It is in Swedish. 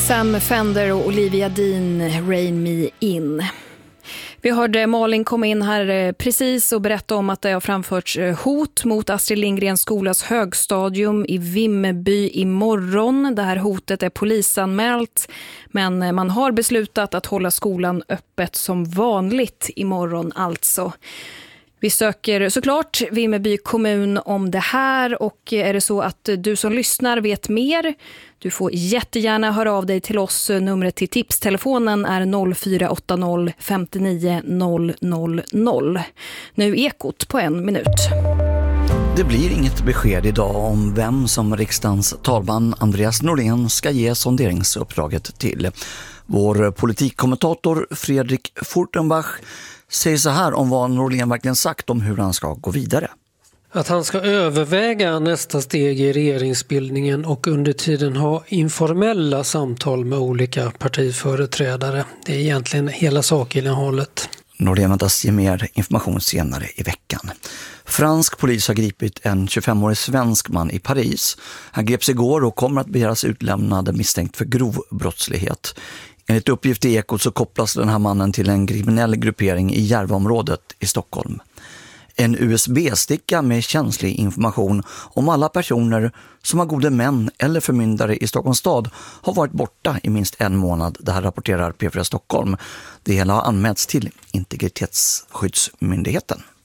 Sam Fender och Olivia Dean, Rain Me In. Vi hörde Malin komma in här precis och berätta om att det har framförts hot mot Astrid Lindgrens skolas högstadium i Vimmerby imorgon. Det här hotet är polisanmält, men man har beslutat att hålla skolan öppet som vanligt imorgon alltså. Vi söker såklart Vimmerby kommun om det här, och är det så att du som lyssnar vet mer, du får jättegärna höra av dig till oss. Numret till tipstelefonen är 0480 59 000. Nu Ekot på 1 minut. Det blir inget besked idag om vem som riksdagens talman Andreas Norlén ska ge sonderingsuppdraget till. Vår politikkommentator Fredrik Furtenbach säger så här om vad Norlén verkligen sagt om hur han ska gå vidare. Att han ska överväga nästa steg i regeringsbildningen och under tiden ha informella samtal med olika partiföreträdare. Det är egentligen hela sakinnehållet. Norlén väntas ge mer information senare i veckan. Fransk polis har gripit en 25-årig svensk man i Paris. Han greps igår och kommer att begäras utlämnad misstänkt för grov brottslighet. Enligt uppgift i Ekot så kopplas den här mannen till en kriminell gruppering i Järvaområdet i Stockholm. En USB-sticka med känslig information om alla personer som har gode män eller förmyndare i Stockholms stad har varit borta i minst 1 månad. Det här rapporterar P4 Stockholm. Det hela har anmälts till Integritetsskyddsmyndigheten.